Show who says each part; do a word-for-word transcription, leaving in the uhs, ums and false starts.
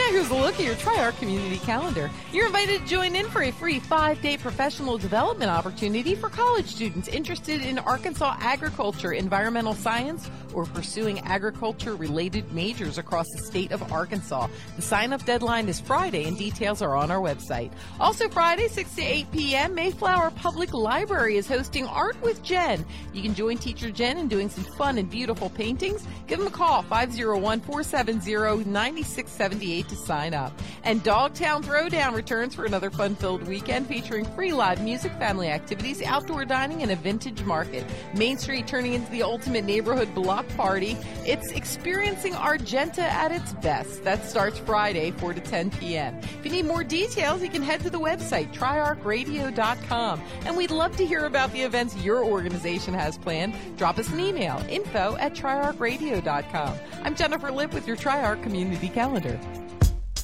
Speaker 1: Now here's a look at your TriArc Community Calendar. You're invited to join in for a free five-day professional development opportunity for college students interested in Arkansas agriculture, environmental science, or pursuing agriculture-related majors across the state of Arkansas. The sign-up deadline is Friday, and details are on our website. Also Friday, six to eight p.m., Mayflower Public Library is hosting Art with Jen. You can join Teacher Jen in doing some fun and beautiful paintings. Give them a call, five oh one, four seven zero, nine six seven eight to sign up. And Dogtown Throwdown returns for another fun-filled weekend featuring free live music, family activities, outdoor dining, and a vintage market. Main Street turning into the ultimate neighborhood block party. It's experiencing Argenta at its best. That starts Friday, four to ten p.m. If you need more details, you can head to the website, tri arc radio dot com. And we'd love to hear about the events your organization has planned. Drop us an email, info at tri arc radio dot com. I'm Jennifer Lipp with your TriArc Community Calendar.